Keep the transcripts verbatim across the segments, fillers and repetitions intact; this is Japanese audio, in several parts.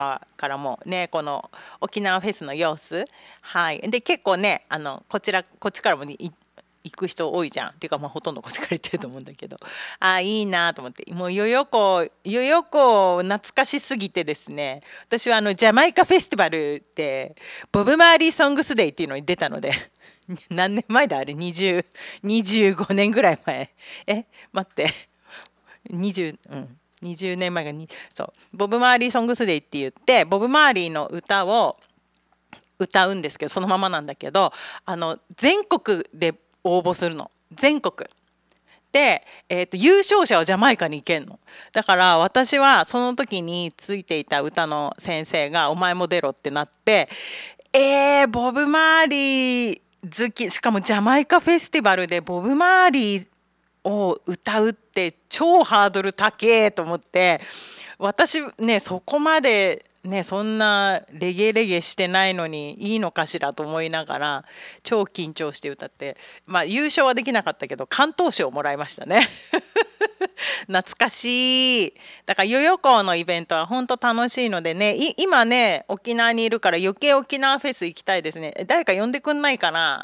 からもね、この沖縄フェスの様子、はい、で結構ね、あのこちらこっちからもい行く人多いじゃんっていうか、まあ、ほとんどこっちから行ってると思うんだけど、あーいいなと思って、もうヨヨコヨヨコ懐かしすぎてですね、私はあのジャマイカフェスティバルでボブ・マーリー・ソングスデイっていうのに出たので何年前だあれ、にじゅう、にじゅうごねんぐらい前、え待って、にじゅう、うん、にじゅうねんまえがに、そうボブ・マーリー・ソングスデイって言って、ボブ・マーリーの歌を歌うんですけど、そのままなんだけど、あの全国で応募するの、全国で、えーと、優勝者はジャマイカに行けんの。だから私はその時についていた歌の先生が「お前も出ろ」ってなって、えー、ボブ・マーリー好き、しかもジャマイカフェスティバルでボブ・マーリーを歌うって超ハードル高えと思って、私ねそこまでねそんなレゲエレゲエしてないのにいいのかしらと思いながら超緊張して歌って、まあ優勝はできなかったけど関東賞をもらいましたね。懐かしい。だからヨヨコのイベントは本当楽しいのでね、い今ね沖縄にいるから余計沖縄フェス行きたいですね。誰か呼んでくんないかな。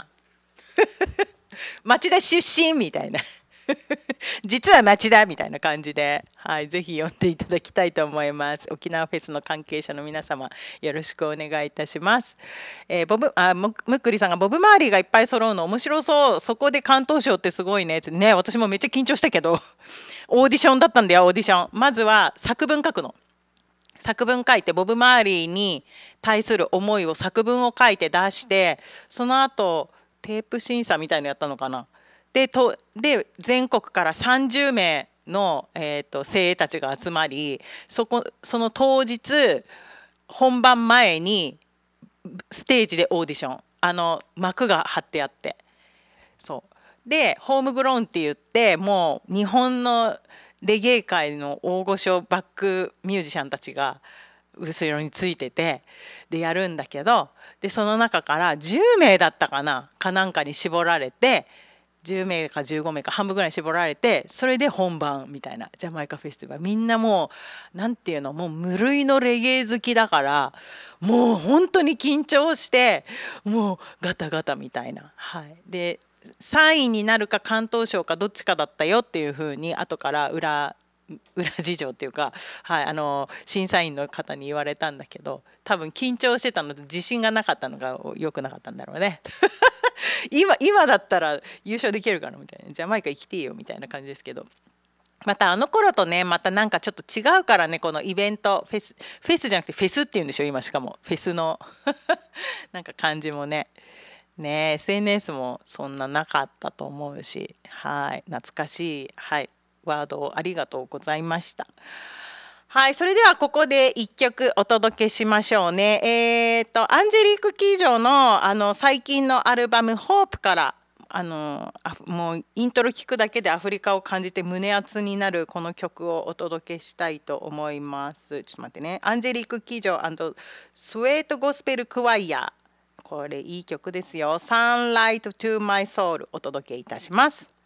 町田出身みたいな。実は町田みたいな感じで、はい、ぜひ呼んでいただきたいと思います。沖縄フェスの関係者の皆様、よろしくお願いいたします。えー、ボブあむむっくりさんがボブ周りがいっぱい揃うの面白そう。そこで関東賞ってすごいね。ね、私もめっちゃ緊張したけど、オーディションだったんだよ、オーディション。まずは作文書くの。作文書いてボブ・マーリーに対する思いを作文を書いて出して、その後テープ審査みたいのやったのかな。でとで全国からさんじゅうめいの、えーと、精鋭たちが集まり、そこその当日本番前にステージでオーディション、あの幕が張ってあって、そうでホームグローンって言って、もう日本のレゲエ界の大御所バックミュージシャンたちが後ろについてて、でやるんだけど、でその中からじゅうめいだったかなかなんかに絞られて、じゅうめいかじゅうごめいか半分ぐらいに絞られて、それで本番みたいなジャマイカフェスティバル。みんなもうなんていうの、もう無類のレゲエ好きだから、もう本当に緊張して、もうガタガタみたいな。はい、でさんいになるか関東賞かどっちかだったよっていうふうに後から裏裏事情っていうか、はい、あの審査員の方に言われたんだけど、多分緊張してたので自信がなかったのが良くなかったんだろうね。今今だったら優勝できるかなみたいな、ジャマイカ行きていいよみたいな感じですけど、またあの頃とねまたなんかちょっと違うからね、このイベントフェスフェスじゃなくてフェスっていうんでしょ今、しかもフェスのなんか感じもね、ね エスエヌエス もそんななかったと思うし、はい懐かしい、はいワードをありがとうございました。はい、それではここでいっきょくお届けしましょうね。えーとアンジェリーク・キージョのあの最近のアルバム「ホープ」から、あのあもうイントロ聞くだけでアフリカを感じて胸熱になるこの曲をお届けしたいと思います。ちょっと待ってね。アンジェリーク・キージョスウェート・ゴスペル・クワイア、これいい曲ですよ。「サンライト・トゥ・マイ・ソウル」お届けいたします。